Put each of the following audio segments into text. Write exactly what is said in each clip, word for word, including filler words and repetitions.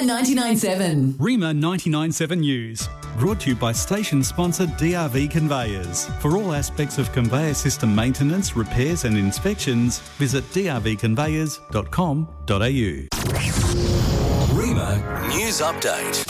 ninety-nine seven. Rima ninety-nine seven News. Brought to you by station sponsor D R V Conveyors. For all aspects of conveyor system maintenance, repairs and inspections, visit d r v conveyors dot com dot a u. Rima News Update.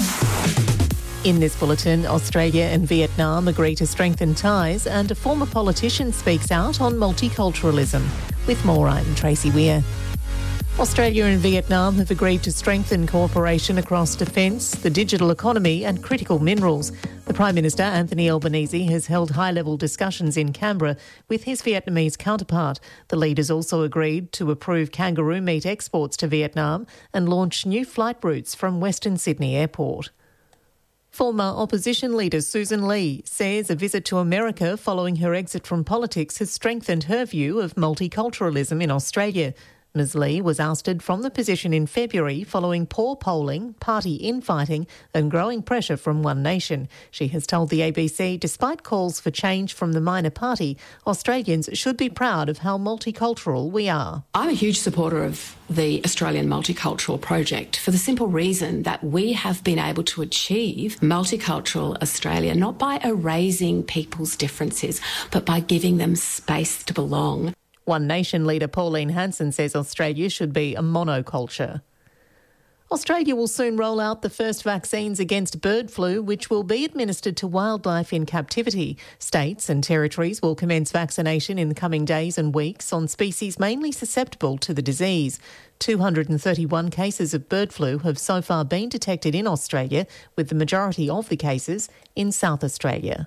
In this bulletin, Australia and Vietnam agree to strengthen ties and a former politician speaks out on multiculturalism. With more, I'm Tracy Weir. Australia and Vietnam have agreed to strengthen cooperation across defence, the digital economy and critical minerals. The Prime Minister, Anthony Albanese, has held high-level discussions in Canberra with his Vietnamese counterpart. The leaders also agreed to approve kangaroo meat exports to Vietnam and launch new flight routes from Western Sydney Airport. Former opposition leader Susan Lee says a visit to America following her exit from politics has strengthened her view of multiculturalism in Australia. Miz Lee was ousted from the position in February following poor polling, party infighting and growing pressure from One Nation. She has told the A B C, despite calls for change from the minor party, Australians should be proud of how multicultural we are. I'm a huge supporter of the Australian Multicultural Project for the simple reason that we have been able to achieve multicultural Australia not by erasing people's differences, but by giving them space to belong. One Nation leader Pauline Hanson says Australia should be a monoculture. Australia will soon roll out the first vaccines against bird flu, which will be administered to wildlife in captivity. States and territories will commence vaccination in the coming days and weeks on species mainly susceptible to the disease. two hundred thirty-one cases of bird flu have so far been detected in Australia, with the majority of the cases in South Australia.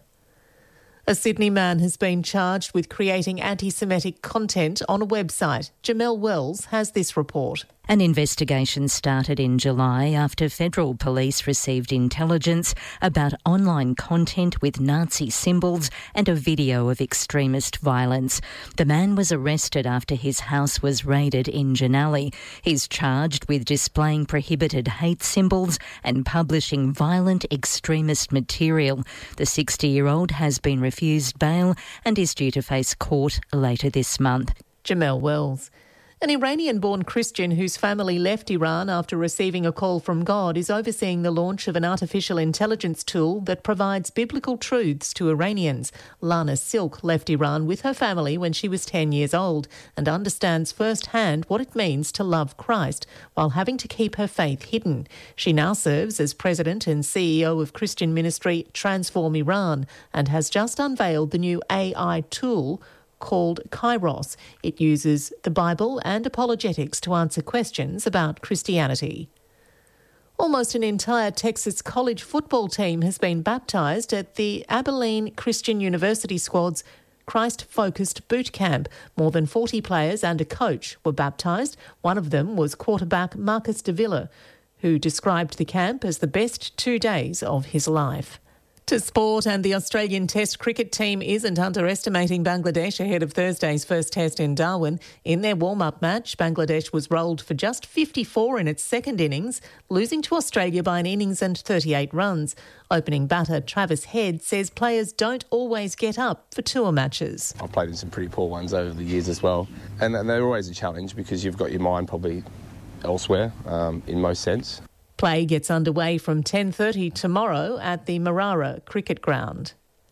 A Sydney man has been charged with creating anti-Semitic content on a website. Jamel Wells has this report. An investigation started in July after federal police received intelligence about online content with Nazi symbols and a video of extremist violence. The man was arrested after his house was raided in Janali. He's charged with displaying prohibited hate symbols and publishing violent extremist material. The sixty-year-old has been refused bail and is due to face court later this month. Jamel Wells. An Iranian-born Christian whose family left Iran after receiving a call from God is overseeing the launch of an artificial intelligence tool that provides biblical truths to Iranians. Lana Silk left Iran with her family when she was ten years old and understands firsthand what it means to love Christ while having to keep her faith hidden. She now serves as president and C E O of Christian ministry Transform Iran and has just unveiled the new A I tool called Kairos. It uses the Bible and apologetics to answer questions about Christianity. Almost an entire Texas college football team has been baptised at the Abilene Christian University squad's Christ-focused boot camp. More than forty players and a coach were baptised. One of them was quarterback Marcus Davila, who described the camp as the best two days of his life. To sport, and the Australian Test cricket team isn't underestimating Bangladesh ahead of Thursday's first test in Darwin. In their warm-up match, Bangladesh was rolled for just fifty-four in its second innings, losing to Australia by an innings and thirty-eight runs. Opening batter Travis Head says players don't always get up for tour matches. I've played in some pretty poor ones over the years as well, and, and they're always a challenge because you've got your mind probably elsewhere um, in most sense. Play gets underway from ten thirty tomorrow at the Marara Cricket Ground.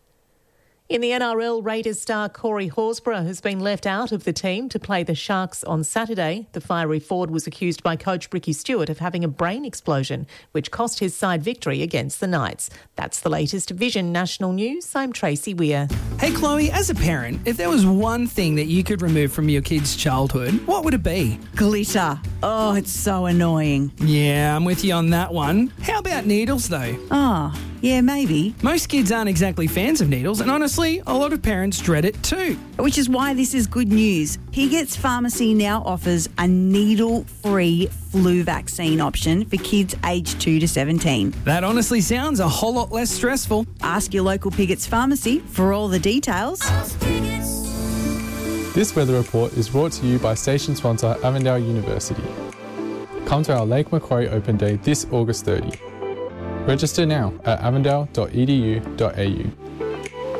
In the N R L, Raiders star Corey Horsburgh has been left out of the team to play the Sharks on Saturday. The fiery forward was accused by coach Ricky Stewart of having a brain explosion, which cost his side victory against the Knights. That's the latest Vision National News. I'm Tracy Weir. Hey Chloe, as a parent, if there was one thing that you could remove from your kid's childhood, what would it be? Glitter. Oh, it's so annoying. Yeah, I'm with you on that one. How about needles though? Oh, yeah, maybe. Most kids aren't exactly fans of needles, and honestly, a lot of parents dread it too. Which is why this is good news. Piggett's Pharmacy now offers a needle-free flu vaccine option for kids aged two to seventeen. That honestly sounds a whole lot less stressful. Ask your local Piggett's Pharmacy for all the details. This weather report is brought to you by station sponsor Avondale University. Come to our Lake Macquarie Open Day this August thirtieth. Register now at avondale dot e d u dot a u.